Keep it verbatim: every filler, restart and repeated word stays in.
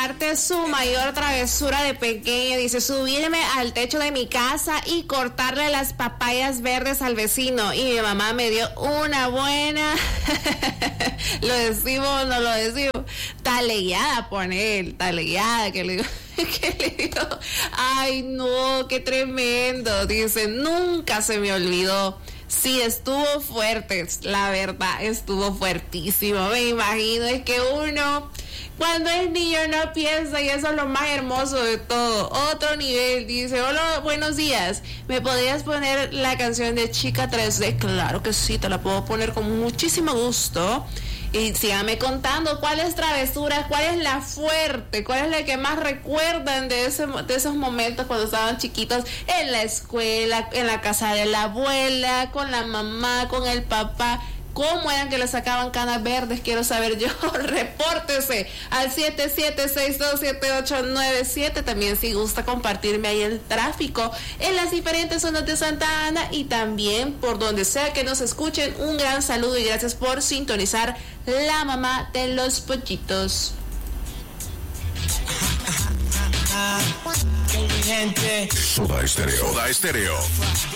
comparte su mayor travesura de pequeño. Dice, subirme al techo de mi casa y cortarle las papayas verdes al vecino. Y mi mamá me dio una buena... ¿Lo decimos o no lo decimos? Talegueada, pone él, talegueada, que le digo... que le digo, ay no, qué tremendo. Dice, nunca se me olvidó. Sí, estuvo fuerte, la verdad, estuvo fuertísimo. Me imagino, es que uno cuando es niño no piensa, y eso es lo más hermoso de todo. Otro nivel. Dice, hola, buenos días, ¿me podrías poner la canción de Chica tres D? Claro que sí, te la puedo poner con muchísimo gusto. Y síganme contando cuáles travesuras, cuál es la fuerte, cuál es la que más recuerdan de, ese, de esos momentos cuando estaban chiquitos en la escuela, en la casa de la abuela, con la mamá, con el papá. ¿Cómo eran que le sacaban canas verdes? Quiero saber yo. Repórtese al siete siete seis dos siete ocho nueve siete. También si gusta compartirme ahí el tráfico en las diferentes zonas de Santa Ana y también por donde sea que nos escuchen. Un gran saludo y gracias por sintonizar La Mamá de los Pollitos. Soda Estéreo. Soda Estéreo.